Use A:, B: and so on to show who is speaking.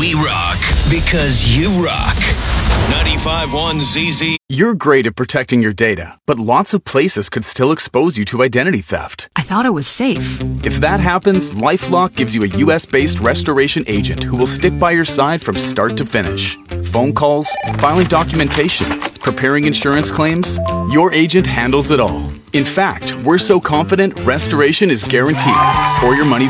A: We rock because you rock. 95.1 ZZ.
B: You're great at protecting your data, but lots of places could still expose you to identity theft.
C: I thought it was safe.
B: If that happens, LifeLock gives you a US-based restoration agent who will stick by your side from start to finish. Phone calls, filing documentation, preparing insurance claims, your agent handles it all. In fact, we're so confident restoration is guaranteed or your money